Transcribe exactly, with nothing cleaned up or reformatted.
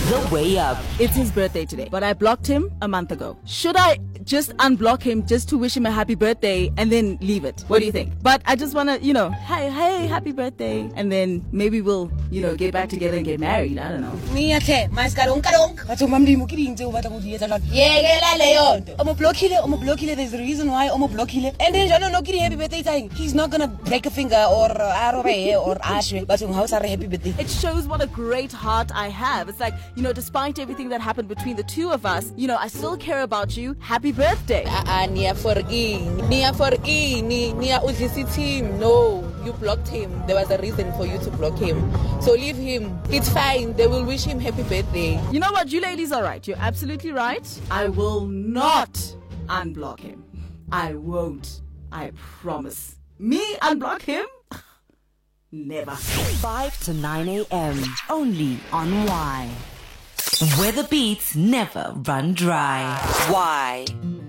The Way Up. It's his birthday today, but I blocked him a month ago. Should I just unblock him just to wish him a happy birthday and then leave it? What do you think? But I just want to, you know, hey, hey, happy birthday. And then maybe we'll, you know, get back together and get married. I don't know. There's a reason why I'm blockile. And then I don't know happy birthday saying he's not gonna break a finger or arrow or ash, but house are happy birthday. It shows what a great heart I have. It's like, you know, despite everything that happened between the two of us, you know, I still care about you. Happy birthday. Ah, nia for e, nia for e, nia udlisi team. No, you blocked him. There was a reason for you to block him. So leave him. It's fine. They will wish him happy birthday. You know what? You ladies are right. You're absolutely right. I will not unblock him. I won't. I promise. Me unblock him? Never. five to nine a.m. Only on Y. Where the beats never run dry. Y.